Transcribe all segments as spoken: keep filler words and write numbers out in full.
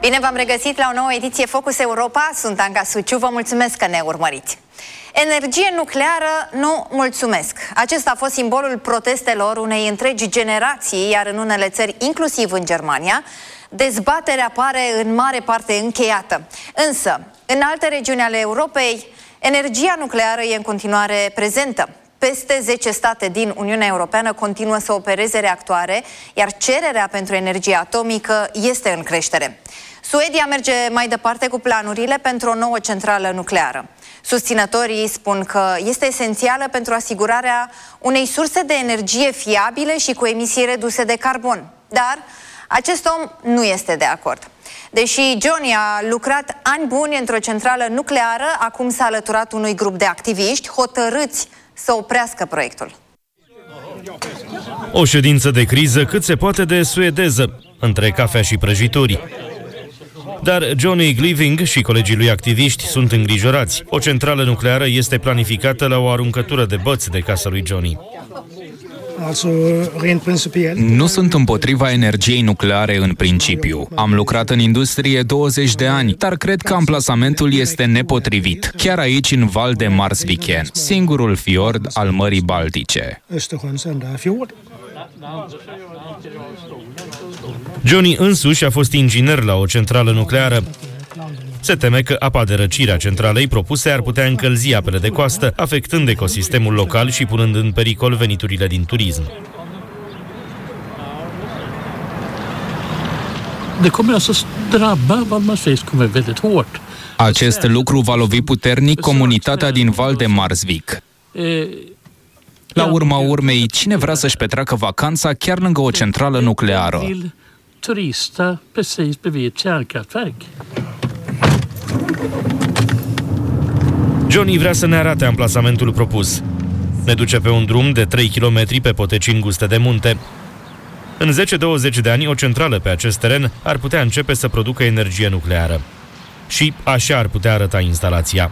Bine v-am regăsit la o nouă ediție Focus Europa. Sunt Anca Suciu, vă mulțumesc că ne urmăriți. Energie nucleară, nu mulțumesc. Acesta a fost simbolul protestelor unei întregi generații, iar în unele țări, inclusiv în Germania, dezbaterea pare în mare parte încheiată. Însă, în alte regiuni ale Europei, energia nucleară e în continuare prezentă. Peste zece state din Uniunea Europeană continuă să opereze reactoare, iar cererea pentru energie atomică este în creștere. Suedia merge mai departe cu planurile pentru o nouă centrală nucleară. Susținătorii spun că este esențială pentru asigurarea unei surse de energie fiabile și cu emisii reduse de carbon. Dar acest om nu este de acord. Deși Johnny a lucrat ani buni într-o centrală nucleară, acum s-a alăturat unui grup de activiști hotărâți să oprească proiectul. O ședință de criză cât se poate de suedeză, între cafea și prăjituri. Dar Johnny Gliving și colegii lui activiști sunt îngrijorați. O centrală nucleară este planificată la o aruncătură de băți de casa lui Johnny. Nu sunt împotriva energiei nucleare în principiu. Am lucrat în industrie douăzeci de ani, dar cred că amplasamentul este nepotrivit. Chiar aici, în Val de Marsviken, singurul fiord al Mării Baltice. Johnny însuși a fost inginer la o centrală nucleară. Se teme că apa de răcire a centralei propuse ar putea încălzi apele de coastă, afectând ecosistemul local și punând în pericol veniturile din turism. Acest lucru va lovi puternic comunitatea din Val de Marsvik. La urma urmei, cine vrea să-și petreacă vacanța chiar lângă o centrală nucleară? Turista precis bredvid ett kärnkraftverk. Johnny vrea să ne arate amplasamentul propus. Ne duce pe un drum de trei kilometri pe poteci înguste de munte. În zece douăzeci de ani, o centrală pe acest teren ar putea începe să producă energie nucleară. Și așa ar putea arăta instalația.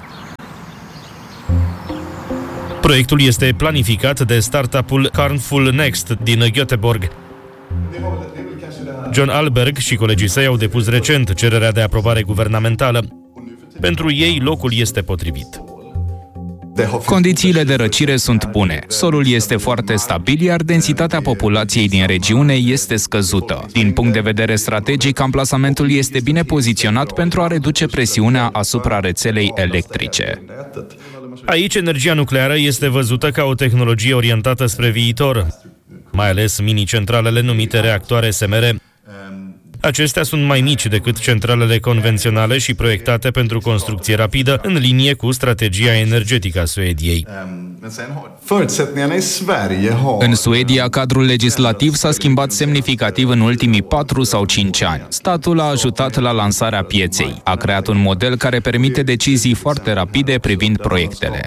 Proiectul este planificat de startup-ul Carnful Next din Göteborg. John Alberg și colegii săi au depus recent cererea de aprobare guvernamentală. Pentru ei, locul este potrivit. Condițiile de răcire sunt bune. Solul este foarte stabil, iar densitatea populației din regiune este scăzută. Din punct de vedere strategic, amplasamentul este bine poziționat pentru a reduce presiunea asupra rețelei electrice. Aici, energia nucleară este văzută ca o tehnologie orientată spre viitor, mai ales mini-centralele numite reactoare S M R. Acestea sunt mai mici decât centralele convenționale și proiectate pentru construcție rapidă, în linie cu strategia energetică a Suediei. În Suedia, cadrul legislativ s-a schimbat semnificativ în ultimii patru sau cinci ani. Statul a ajutat la lansarea pieței. A creat un model care permite decizii foarte rapide privind proiectele.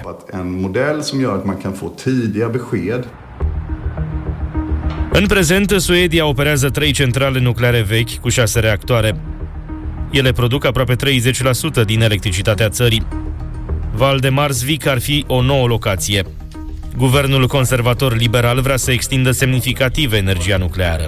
În prezent, Suedia operează trei centrale nucleare vechi cu șase reactoare. Ele produc aproape treizeci la sută din electricitatea țării. Val de Marsvik ar fi o nouă locație. Guvernul conservator liberal vrea să extindă semnificativ energia nucleară.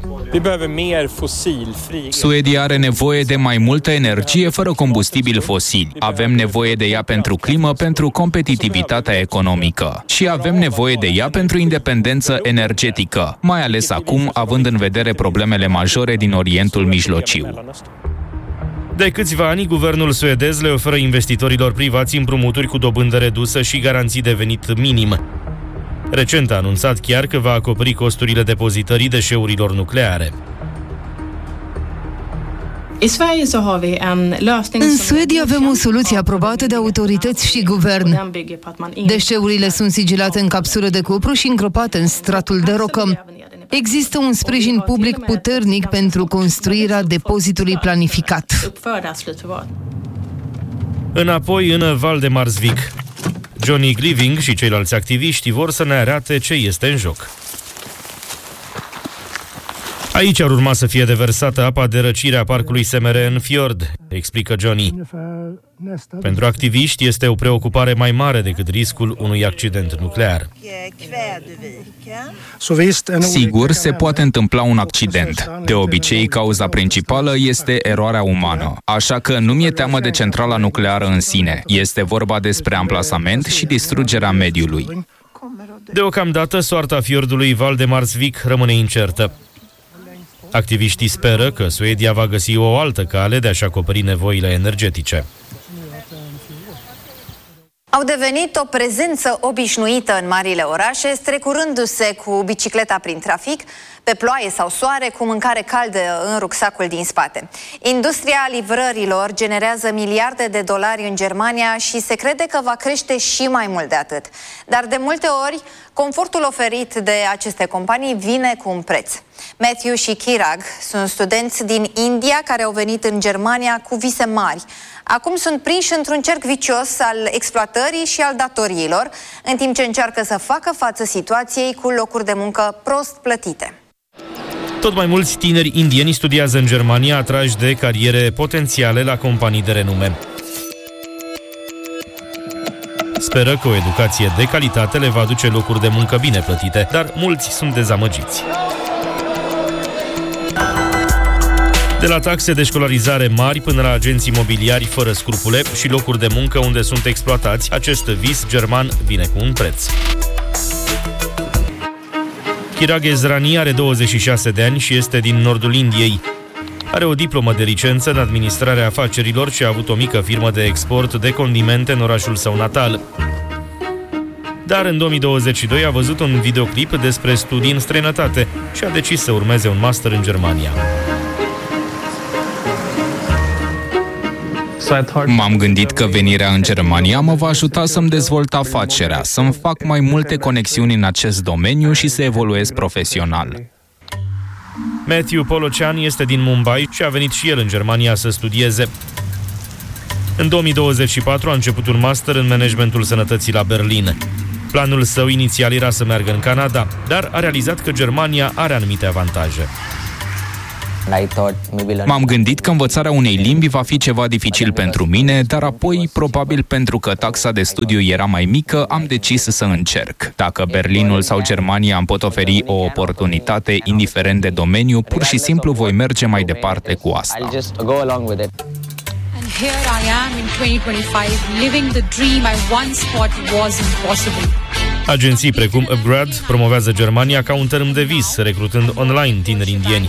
Suedia are nevoie de mai multă energie fără combustibili fosili. Avem nevoie de ea pentru climă, pentru competitivitatea economică. Și avem nevoie de ea pentru independență energetică, mai ales acum, având în vedere problemele majore din Orientul Mijlociu. De câțiva ani, guvernul suedez le oferă investitorilor privați împrumuturi cu dobândă redusă și garanții de venit minim. Recent a anunțat chiar că va acoperi costurile depozitării deșeurilor nucleare. În Suedia avem o soluție aprobată de autorități și guvern. Deșeurile sunt sigilate în capsule de cupru și îngropate în stratul de rocă. Există un sprijin public puternic pentru construirea depozitului planificat. Înapoi în Val de Marsvik. Johnny Gliving și ceilalți activiști vor să ne arate ce este în joc. Aici ar urma să fie deversată apa de răcire a parcului S M R în fiord, explică Johnny. Pentru activiști este o preocupare mai mare decât riscul unui accident nuclear. Sigur, se poate întâmpla un accident. De obicei, cauza principală este eroarea umană. Așa că nu mi-e teamă de centrala nucleară în sine. Este vorba despre amplasament și distrugerea mediului. Deocamdată, soarta fiordului Valdemarsvik rămâne incertă. Activiștii speră că Suedia va găsi o altă cale de a-și acoperi nevoile energetice. Au devenit o prezență obișnuită în marile orașe, strecurându-se cu bicicleta prin trafic, pe ploaie sau soare, cu mâncare caldă în rucsacul din spate. Industria livrărilor generează miliarde de dolari în Germania și se crede că va crește și mai mult de atât. Dar de multe ori, confortul oferit de aceste companii vine cu un preț. Matthew și Chirag sunt studenți din India care au venit în Germania cu vise mari. Acum sunt prinși într-un cerc vicios al exploatării și al datoriilor, în timp ce încearcă să facă față situației cu locuri de muncă prost plătite. Tot mai mulți tineri indieni studiază în Germania, atrași de cariere potențiale la companii de renume. Speră că o educație de calitate le va aduce locuri de muncă bine plătite, dar mulți sunt dezamăgiți. De la taxe de școlarizare mari până la agenți imobiliari fără scrupule și locuri de muncă unde sunt exploatați, acest vis german vine cu un preț. Chirag Ezrani are douăzeci și șase de ani și este din nordul Indiei. Are o diplomă de licență în administrarea afacerilor și a avut o mică firmă de export de condimente în orașul său natal. Dar în două mii douăzeci și doi a văzut un videoclip despre studii în străinătate și a decis să urmeze un master în Germania. M-am gândit că venirea în Germania mă va ajuta să-mi dezvolt afacerea, să-mi fac mai multe conexiuni în acest domeniu și să evoluez profesional. Matthew Polocean este din Mumbai și a venit și el în Germania să studieze. În două mii douăzeci și patru a început un master în managementul sănătății la Berlin. Planul său inițial era să meargă în Canada, dar a realizat că Germania are anumite avantaje. M-am gândit că învățarea unei limbi va fi ceva dificil pentru mine, dar apoi, probabil pentru că taxa de studiu era mai mică, am decis să încerc. Dacă Berlinul sau Germania îmi pot oferi o oportunitate, indiferent de domeniu, pur și simplu voi merge mai departe cu asta. And here I am in twenty twenty-five, living the dream I once thought was impossible. Agenții precum Upgrad promovează Germania ca un tărâm de vis, recrutând online tineri indieni.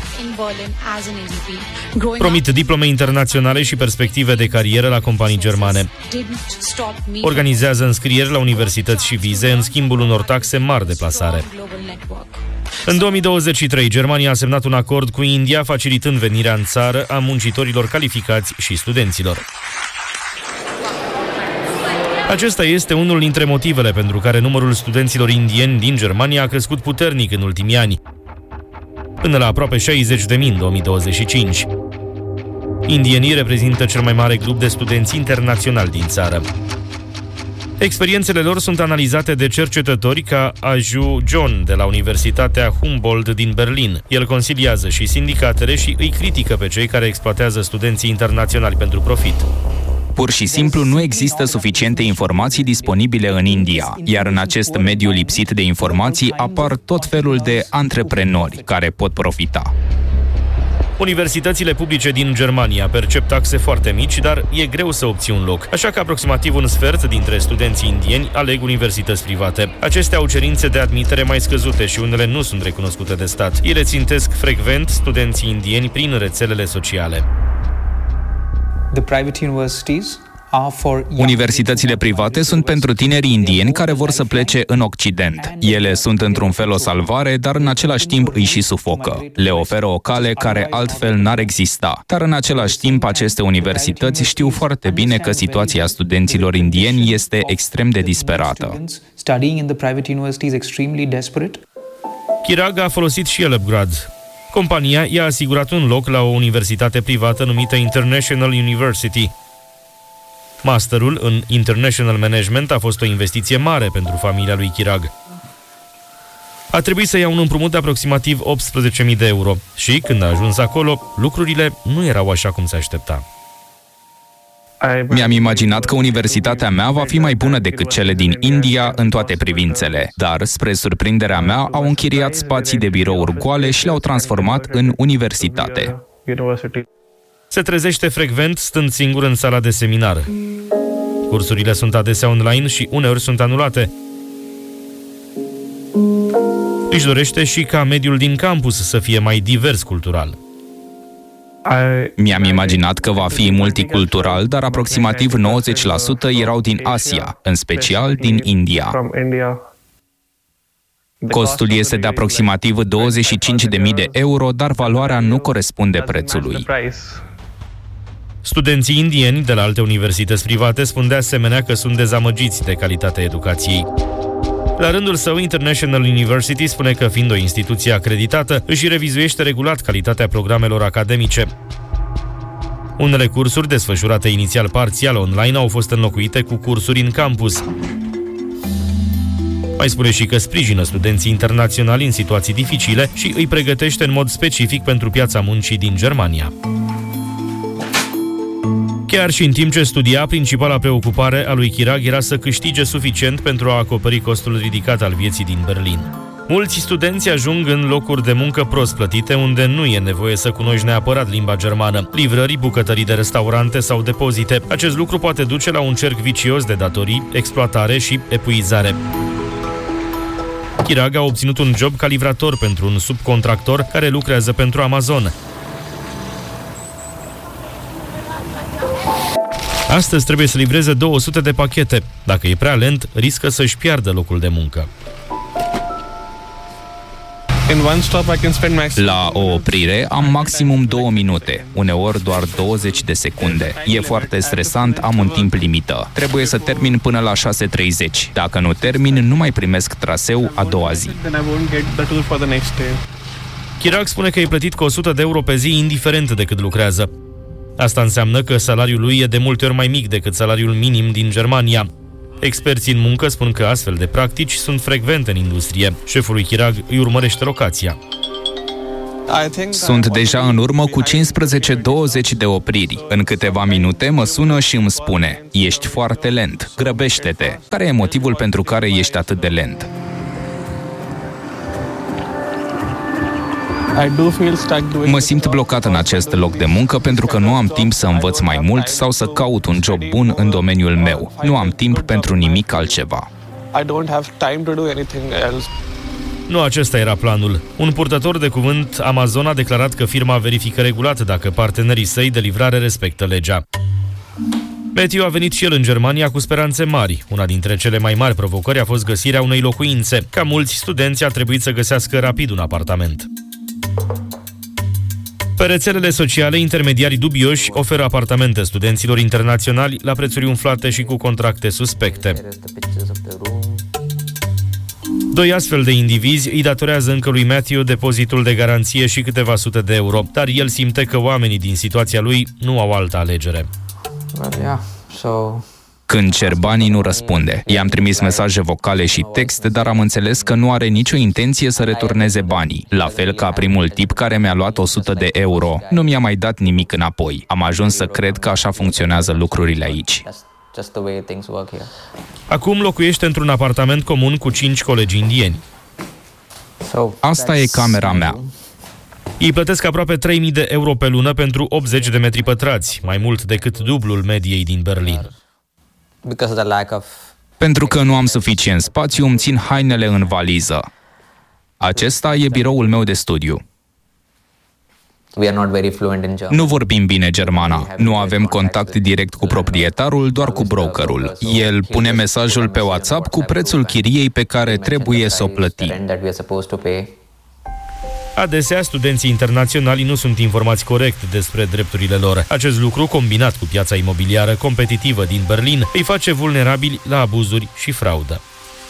Promit diplome internaționale și perspective de carieră la companii germane. Organizează înscrieri la universități și vize în schimbul unor taxe mari de plasare. În două mii douăzeci și trei, Germania a semnat un acord cu India, facilitând venirea în țară a muncitorilor calificați și studenților. Acesta este unul dintre motivele pentru care numărul studenților indieni din Germania a crescut puternic în ultimii ani, până la aproape șaizeci de mii în două mii douăzeci și cinci. Indienii reprezintă cel mai mare grup de studenți internaționali din țară. Experiențele lor sunt analizate de cercetători ca Aju John de la Universitatea Humboldt din Berlin. El consiliază și sindicatele și îi critică pe cei care exploatează studenții internaționali pentru profit. Pur și simplu nu există suficiente informații disponibile în India, iar în acest mediu lipsit de informații apar tot felul de antreprenori care pot profita. Universitățile publice din Germania percep taxe foarte mici, dar e greu să obții un loc, așa că aproximativ un sfert dintre studenții indieni aleg universități private. Acestea au cerințe de admitere mai scăzute și unele nu sunt recunoscute de stat. Ele țintesc frecvent studenții indieni prin rețelele sociale. Universitățile private sunt pentru tinerii indieni care vor să plece în Occident. Ele sunt într-un fel o salvare, dar în același timp îi și sufocă. Le oferă o cale care altfel n-ar exista. Dar în același timp, aceste universități știu foarte bine că situația studenților indieni este extrem de disperată. Chirag a folosit și el Upgrad. Compania i-a asigurat un loc la o universitate privată numită International University. Masterul în International Management a fost o investiție mare pentru familia lui Chirag. A trebuit să ia un împrumut de aproximativ optsprezece mii de euro și, când a ajuns acolo, lucrurile nu erau așa cum se aștepta. Mi-am imaginat că universitatea mea va fi mai bună decât cele din India în toate privințele, dar, spre surprinderea mea, au închiriat spații de birouri goale și le-au transformat în universitate. Se trezește frecvent stând singur în sala de seminar. Cursurile sunt adesea online și uneori sunt anulate. Își dorește și ca mediul din campus să fie mai divers cultural. Mi-am imaginat că va fi multicultural, dar aproximativ nouăzeci la sută erau din Asia, în special din India. Costul este de aproximativ douăzeci și cinci de mii de euro, dar valoarea nu corespunde prețului. Studenții indieni de la alte universități private spun de asemenea că sunt dezamăgiți de calitatea educației. La rândul său, International University spune că, fiind o instituție acreditată, își revizuiește regulat calitatea programelor academice. Unele cursuri desfășurate inițial parțial online au fost înlocuite cu cursuri în campus. Mai spune și că sprijină studenții internaționali în situații dificile și îi pregătește în mod specific pentru piața muncii din Germania. Chiar și în timp ce studia, principala preocupare a lui Chirag era să câștige suficient pentru a acoperi costul ridicat al vieții din Berlin. Mulți studenți ajung în locuri de muncă prost plătite, unde nu e nevoie să cunoști neapărat limba germană, livrări, bucătării de restaurante sau depozite. Acest lucru poate duce la un cerc vicios de datorii, exploatare și epuizare. Chirag a obținut un job ca livrator pentru un subcontractor care lucrează pentru Amazon. Astăzi trebuie să livreze două sute de pachete. Dacă e prea lent, riscă să-și piardă locul de muncă. La o oprire am maximum două minute, uneori doar douăzeci de secunde. E foarte stresant, am un timp limită. Trebuie să termin până la șase și treizeci. Dacă nu termin, nu mai primesc traseu a doua zi. Chirag spune că e plătit cu o sută de euro pe zi, indiferent de cât lucrează. Asta înseamnă că salariul lui e de multe ori mai mic decât salariul minim din Germania. Experții în muncă spun că astfel de practici sunt frecvente în industrie. Șeful lui Chirag îi urmărește locația. Sunt deja în urmă cu cincisprezece douăzeci de opriri. În câteva minute mă sună și îmi spune: ești foarte lent, grăbește-te. Care e motivul pentru care ești atât de lent? Mă simt blocat în acest loc de muncă pentru că nu am timp să învăț mai mult sau să caut un job bun în domeniul meu. Nu am timp pentru nimic altceva. Nu acesta era planul. Un purtător de cuvânt Amazon a declarat că firma verifică regulat dacă partenerii săi de livrare respectă legea. Matthew a venit și el în Germania cu speranțe mari. Una dintre cele mai mari provocări a fost găsirea unei locuințe. Ca mulți studenți, a trebuit să găsească rapid un apartament. Pe rețelele sociale, intermediarii dubioși oferă apartamente studenților internaționali la prețuri umflate și cu contracte suspecte. Doi astfel de indivizi îi datorează încă lui Matthew depozitul de garanție și câteva sute de euro, dar el simte că oamenii din situația lui nu au altă alegere. Când cer banii, nu răspunde. I-am trimis mesaje vocale și text, dar am înțeles că nu are nicio intenție să returneze banii. La fel ca primul tip care mi-a luat o sută de euro. Nu mi-a mai dat nimic înapoi. Am ajuns să cred că așa funcționează lucrurile aici. Acum locuiește într-un apartament comun cu cinci colegi indieni. Asta e camera mea. Ei plătesc aproape trei mii de euro pe lună pentru optzeci de metri pătrați, mai mult decât dublul mediei din Berlin. Pentru că nu am suficient spațiu, îmi țin hainele în valiză. Acesta e biroul meu de studiu. Nu vorbim bine germana. Nu avem contact direct cu proprietarul, doar cu brokerul. El pune mesajul pe WhatsApp cu prețul chiriei pe care trebuie să o plătim. Adesea, studenții internaționali nu sunt informați corect despre drepturile lor. Acest lucru, combinat cu piața imobiliară competitivă din Berlin, îi face vulnerabili la abuzuri și fraudă.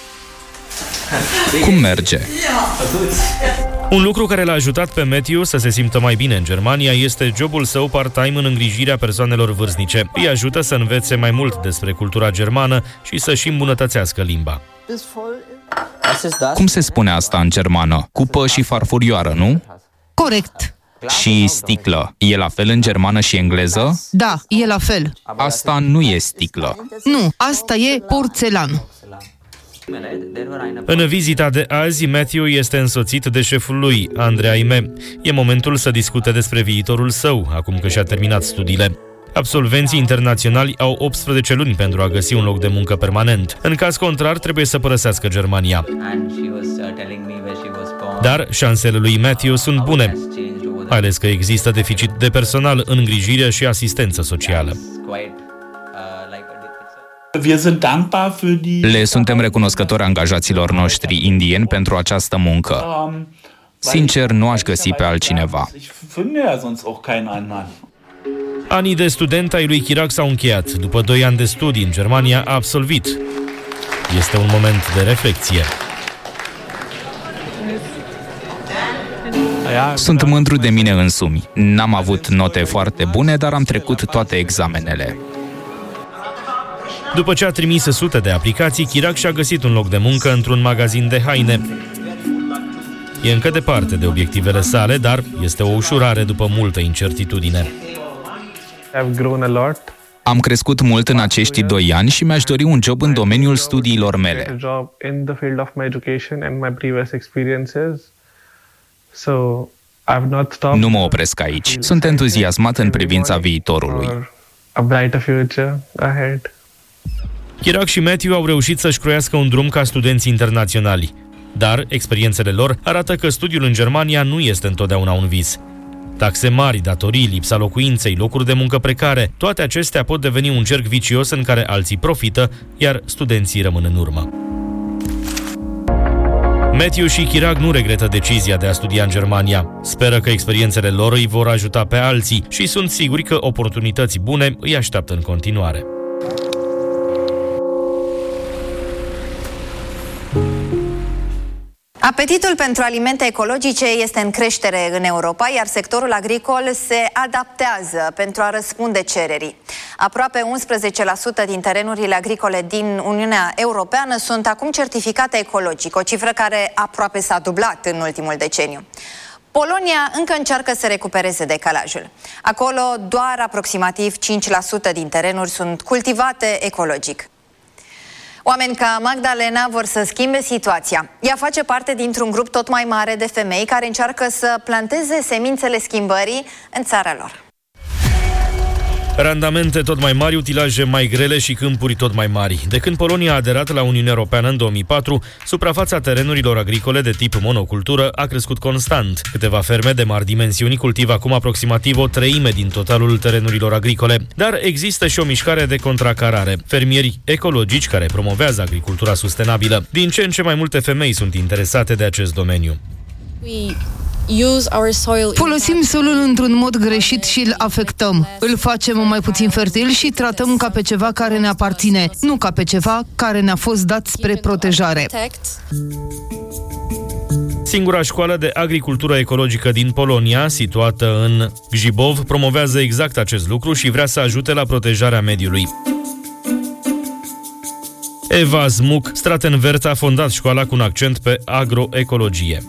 Cum merge? Un lucru care l-a ajutat pe Matthew să se simtă mai bine în Germania este jobul său part-time în îngrijirea persoanelor vârstnice. Îi ajută să învețe mai mult despre cultura germană și să-și îmbunătățească limba. Cum se spune asta în germană? Cupă și farfurioară, nu? Corect. Și sticlă. E la fel în germană și engleză? Da, e la fel. Asta nu e sticlă. Nu, asta e porțelan. În vizita de azi, Matthew este însoțit de șeful lui, Andrei Aime. E momentul să discute despre viitorul său, acum că și-a terminat studiile. Absolvenții internaționali au optsprezece luni pentru a găsi un loc de muncă permanent. În caz contrar, trebuie să părăsească Germania. Dar șansele lui Matthew sunt bune, mai ales că există deficit de personal, îngrijire și asistență socială. Le suntem recunoscători angajaților noștri indieni pentru această muncă. Sincer, nu aș găsi pe altcineva. Anii de student ai lui Chirag s-au încheiat. După doi ani de studii în Germania, a absolvit. Este un moment de reflexie. Sunt mândru de mine însumi. N-am avut note foarte bune, dar am trecut toate examenele. După ce a trimis sute de aplicații, Chirag și-a găsit un loc de muncă într-un magazin de haine. E încă departe de obiectivele sale, dar este o ușurare după multă incertitudine. Am crescut mult în acești doi ani și mi-aș dori un job în domeniul studiilor mele. Nu mă opresc aici. Sunt entuziasmat în privința viitorului. Chirag și Matthew au reușit să-și croiască un drum ca studenți internaționali. Dar experiențele lor arată că studiul în Germania nu este întotdeauna un vis. Taxe mari, datorii, lipsa locuinței, locuri de muncă precare, toate acestea pot deveni un cerc vicios în care alții profită, iar studenții rămân în urmă. Matthew și Chirag nu regretă decizia de a studia în Germania. Speră că experiențele lor îi vor ajuta pe alții și sunt siguri că oportunități bune îi așteaptă în continuare. Apetitul pentru alimente ecologice este în creștere în Europa, iar sectorul agricol se adaptează pentru a răspunde cererii. Aproape unsprezece la sută din terenurile agricole din Uniunea Europeană sunt acum certificate ecologic, o cifră care aproape s-a dublat în ultimul deceniu. Polonia încă încearcă să recupereze decalajul. Acolo doar aproximativ cinci la sută din terenuri sunt cultivate ecologic. Oameni ca Magdalena vor să schimbe situația. Ea face parte dintr-un grup tot mai mare de femei care încearcă să planteze semințele schimbării în țara lor. Randamente tot mai mari, utilaje mai grele și câmpuri tot mai mari. De când Polonia a aderat la Uniunea Europeană în două mii patru, suprafața terenurilor agricole de tip monocultură a crescut constant. Câteva ferme de mari dimensiuni cultivă acum aproximativ o treime din totalul terenurilor agricole. Dar există și o mișcare de contracarare. Fermieri ecologici care promovează agricultura sustenabilă. Din ce în ce mai multe femei sunt interesate de acest domeniu. Folosim solul într-un mod greșit și îl afectăm. Îl facem mai puțin fertil și tratăm ca pe ceva care ne aparține, nu ca pe ceva care ne-a fost dat spre protejare. Singura școală de agricultură ecologică din Polonia, situată în Gjibov, promovează exact acest lucru și vrea să ajute la protejarea mediului. Eva Zmuk Stratenvert a fondat școala cu un accent pe agroecologie.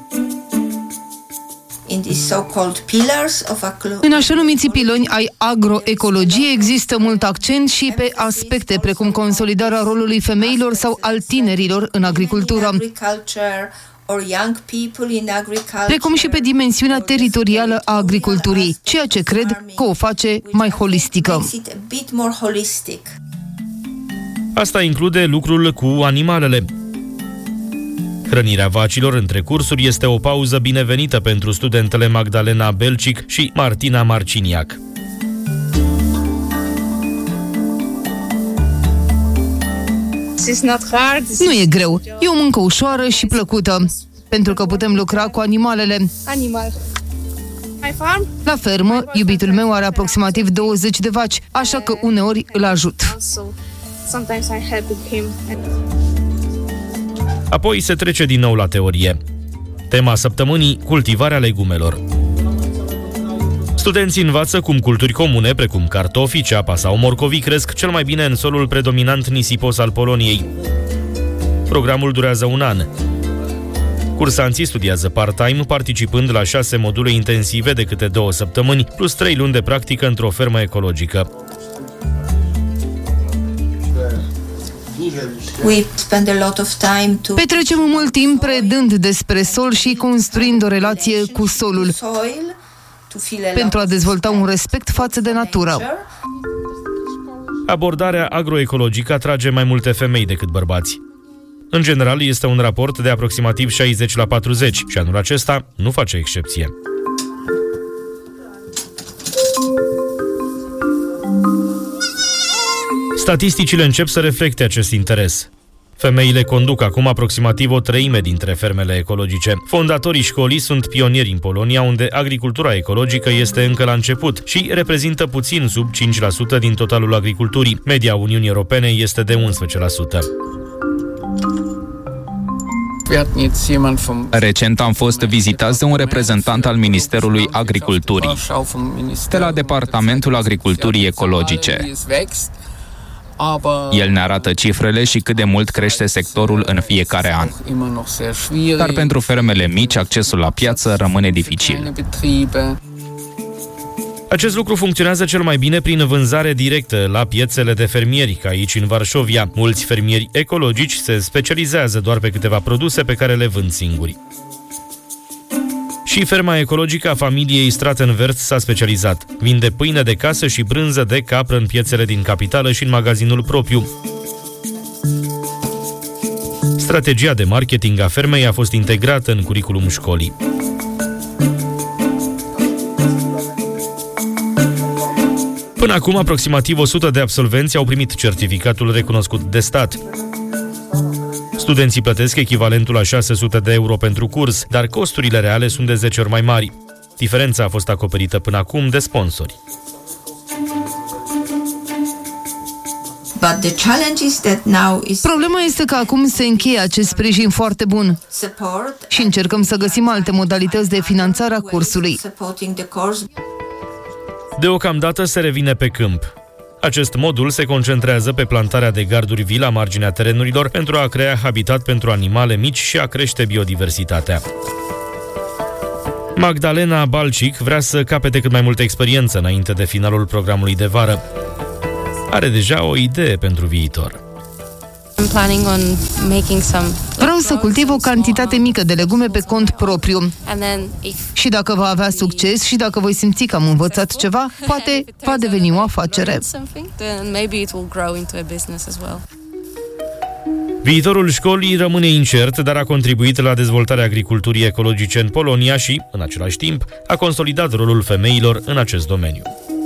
În așa numiții piloni ai agroecologie există mult accent și pe aspecte precum consolidarea rolului femeilor sau al tinerilor în agricultură, precum și pe dimensiunea teritorială a agriculturii, ceea ce cred că o face mai holistică. Asta include lucrul cu animalele. Hrănirea vacilor între cursuri este o pauză binevenită pentru studentele Magdalena Belcic și Martina Marciniac. Nu e greu, e o muncă ușoară și plăcută, pentru că putem lucra cu animalele. Animal. La fermă, iubitul meu are aproximativ douăzeci de vaci, așa că uneori îl ajut. Apoi se trece din nou la teorie. Tema săptămânii, cultivarea legumelor. Studenții învață cum culturi comune, precum cartofii, ceapa sau morcovii, cresc cel mai bine în solul predominant nisipos al Poloniei. Programul durează un an. Cursanții studiază part-time, participând la șase module intensive de câte două săptămâni, plus trei luni de practică într-o fermă ecologică. We spend a lot of time to Petrecem mult timp predând despre sol și construind o relație cu solul pentru a dezvolta un respect față de natură. Abordarea agroecologică atrage mai multe femei decât bărbați. În general, este un raport de aproximativ șaizeci la patruzeci și anul acesta nu face excepție. Statisticile încep să reflecte acest interes. Femeile conduc acum aproximativ o treime dintre fermele ecologice. Fondatorii școlii sunt pionieri în Polonia, unde agricultura ecologică este încă la început și reprezintă puțin sub cinci la sută din totalul agriculturii. Media Uniunii Europene este de unsprezece la sută. Recent am fost vizitați de un reprezentant al Ministerului Agriculturii, de la Departamentul Agriculturii Ecologice. El ne arată cifrele și cât de mult crește sectorul în fiecare an. Dar pentru fermele mici, accesul la piață rămâne dificil. Acest lucru funcționează cel mai bine prin vânzare directă la piețele de fermieri, ca aici în Varșovia. Mulți fermieri ecologici se specializează doar pe câteva produse pe care le vând singuri. Și ferma ecologică a familiei Stratenwerth s-a specializat. Vinde pâine de casă și brânză de capră în piețele din capitală și în magazinul propriu. Strategia de marketing a fermei a fost integrată în curiculum școlii. Până acum, aproximativ o sută de absolvenți au primit certificatul recunoscut de stat. Studenții plătesc echivalentul a șase sute de euro pentru curs, dar costurile reale sunt de zece ori mai mari. Diferența a fost acoperită până acum de sponsori. But the challenge is that now is Problema este că acum se încheie acest sprijin foarte bun și încercăm să găsim alte modalități de finanțare a cursului. Deocamdată se revine pe câmp. Acest modul se concentrează pe plantarea de garduri vii la marginea terenurilor pentru a crea habitat pentru animale mici și a crește biodiversitatea. Magdalena Balcic vrea să capete cât mai multă experiență înainte de finalul programului de vară. Are deja o idee pentru viitor. Vreau să cultiv o cantitate mică de legume pe cont propriu. Și dacă va avea succes și dacă voi simți că am învățat ceva, poate va deveni o afacere. Viitorul școlii rămâne incert, dar a contribuit la dezvoltarea agriculturii ecologice în Polonia și, în același timp, a consolidat rolul femeilor în acest domeniu.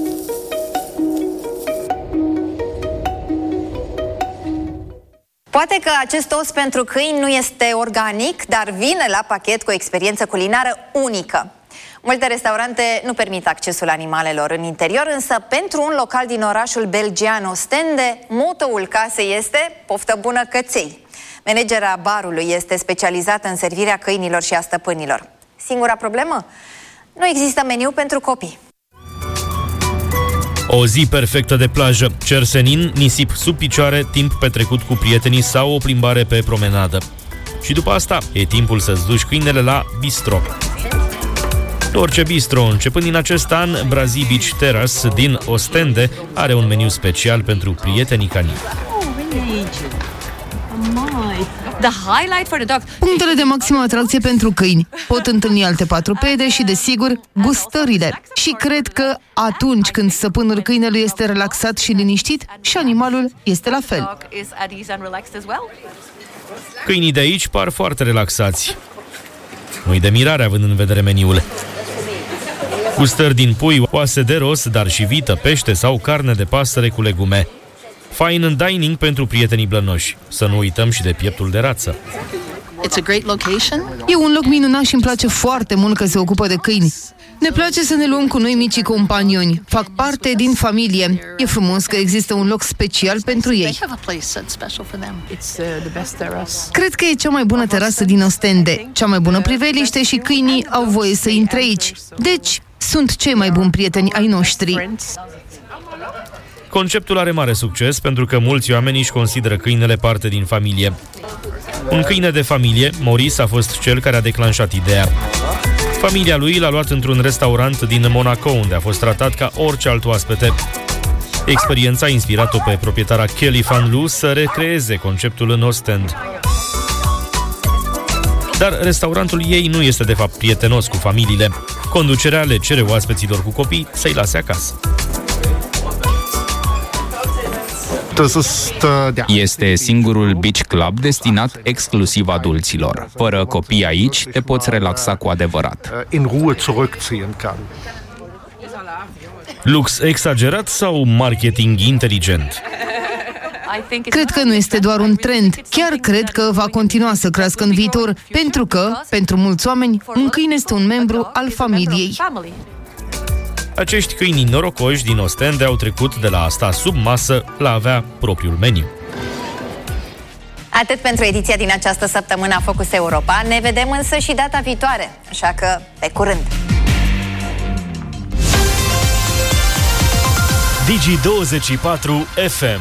Poate că acest os pentru câini nu este organic, dar vine la pachet cu o experiență culinară unică. Multe restaurante nu permit accesul animalelor în interior, însă pentru un local din orașul belgian Ostende, motoul casei este poftă bună căței. Managera barului este specializată în servirea câinilor și a stăpânilor. Singura problemă? Nu există meniu pentru copii. O zi perfectă de plajă, cer senin, nisip sub picioare, timp petrecut cu prietenii sau o plimbare pe promenadă. Și după asta, e timpul să-ți duci câinele la bistro. Orice bistro, începând din acest an, Brazil Beach Terrace din Ostende are un meniu special pentru prietenii canini. Punctele de maximă atracție pentru câini. Pot întâlni alte patrupede și, desigur, gustările. Și cred că atunci când stăpânul câinelui este relaxat și liniștit, și animalul este la fel. Câinii de aici par foarte relaxați. Nu-i de mirare având în vedere meniul. Gustări din pui, oase de ros, dar și vită, pește sau carne de pasăre cu legume. Fine dining pentru prietenii blănoși. Să nu uităm și de pieptul de rață. E un loc minunat și îmi place foarte mult că se ocupă de câini. Ne place să ne luăm cu noi micii companioni. Fac parte din familie. E frumos că există un loc special pentru ei. Cred că e cea mai bună terasă din Ostende, cea mai bună priveliște și câinii au voie să intre aici. Deci, sunt cei mai buni prieteni ai noștri. Conceptul are mare succes pentru că mulți oameni își consideră câinele parte din familie. Un câine de familie, Maurice, a fost cel care a declanșat ideea. Familia lui l-a luat într-un restaurant din Monaco, unde a fost tratat ca orice alt oaspete. Experiența a inspirat-o pe proprietara Kelly Van Loo să recreeze conceptul în Ostend. Dar restaurantul ei nu este de fapt prietenos cu familiile. Conducerea le cere oaspeților cu copii să-i lase acasă. Este singurul beach club destinat exclusiv adulților. Fără copii aici, te poți relaxa cu adevărat. Lux exagerat sau marketing inteligent? Cred că nu este doar un trend. Chiar cred că va continua să crească în viitor, pentru că, pentru mulți oameni, un câine este un membru al familiei. Acești câini norocoși din Ostende au trecut de la a sta sub masă la a avea propriul meniu. Atât pentru ediția din această săptămână a Focus Europa. Ne vedem însă și data viitoare, așa că pe curând! Digi douăzeci și patru F M.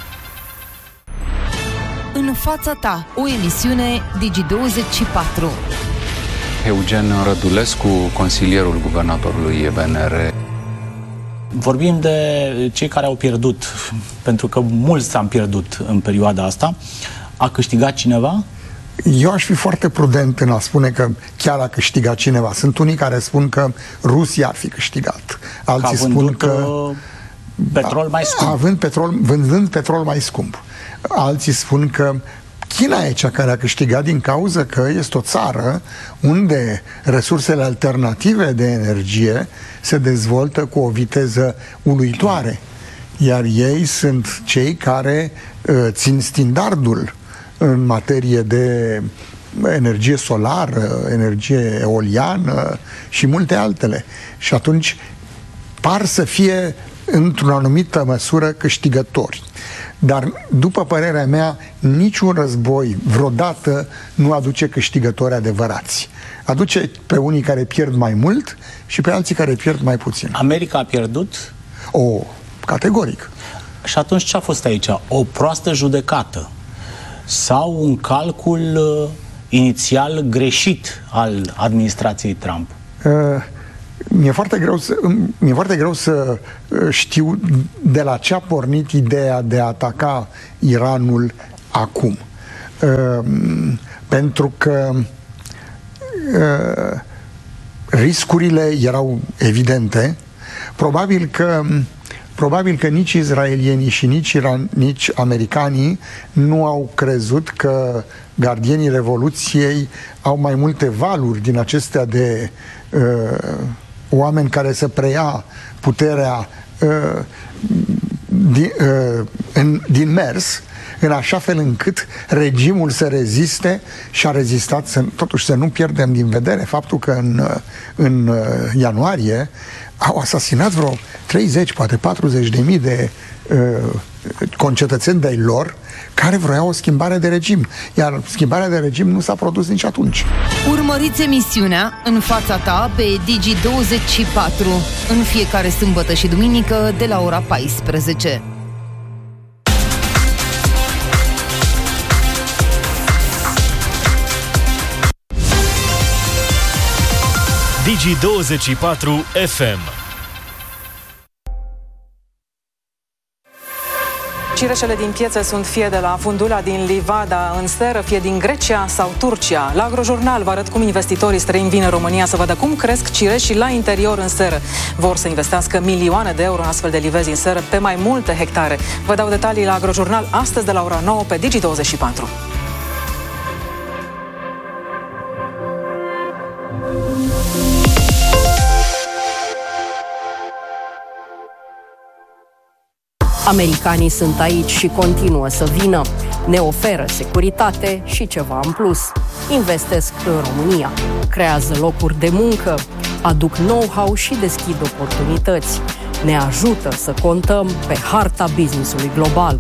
În fața ta, o emisiune Digi douăzeci și patru. Eugen Rădulescu, consilierul guvernatorului B N R. Vorbim de cei care au pierdut, pentru că mulți s-au pierdut în perioada asta. A câștigat cineva? Eu aș fi foarte prudent în a spune că chiar a câștigat cineva. Sunt unii care spun că Rusia ar fi câștigat. Alții spun că petrol mai scump. Având petrol, vânzând petrol mai scump. Alții spun că China e cea care a câștigat din cauza că este o țară unde resursele alternative de energie se dezvoltă cu o viteză uluitoare. Iar ei sunt cei care uh, țin standardul în materie de energie solară, energie eoliană și multe altele. Și atunci par să fie într-o anumită măsură câștigători. Dar, după părerea mea, niciun război vreodată nu aduce câștigători adevărați. Aduce pe unii care pierd mai mult și pe alții care pierd mai puțin. America a pierdut? O, categoric. Și atunci ce a fost aici? O proastă judecată? Sau un calcul uh, inițial greșit al administrației Trump? Uh, Mi-e foarte greu să, mi-e foarte greu să știu de la ce a pornit ideea de a ataca Iranul acum. Uh, pentru că uh, riscurile erau evidente. Probabil că Probabil că nici israelienii și nici, iran, nici americanii nu au crezut că gardienii Revoluției au mai multe valuri din acestea de uh, oameni care să preia puterea uh, din, uh, în, din mers, în așa fel încât regimul să reziste și a rezistat, să, totuși să nu pierdem din vedere faptul că în, în ianuarie au asasinat vreo treizeci, poate patruzeci de mii de uh, concetățeni de-ai lor care vroiau o schimbare de regim. Iar schimbarea de regim nu s-a produs nici atunci. Urmăriți emisiunea În fața ta pe Digi douăzeci și patru în fiecare sâmbătă și duminică de la ora paisprezece. Digi douăzeci și patru F M. Cireșele din piețe sunt fie de la Fundula din Livada în seră, fie din Grecia sau Turcia. La Agrojurnal vă arăt cum investitorii străini vin în România să vadă cum cresc cireșii la interior în seră. Vor să investească milioane de euro în astfel de livezi în seră pe mai multe hectare. Vă dau detalii la Agrojurnal astăzi de la ora nouă pe Digi douăzeci și patru. Americanii sunt aici și continuă să vină. Ne oferă securitate și ceva în plus. Investesc în România, creează locuri de muncă, aduc know-how și deschid oportunități. Ne ajută să contăm pe harta business-ului global.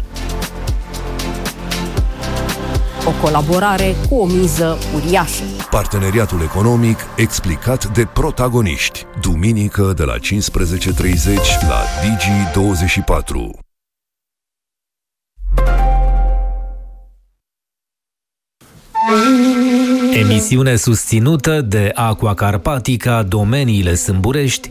O colaborare cu o miză uriașă. Parteneriatul economic explicat de protagoniști. Duminică de la cincisprezece treizeci la Digi douăzeci și patru. Emisiune susținută de Aqua Carpatica, Domeniile Sâmburești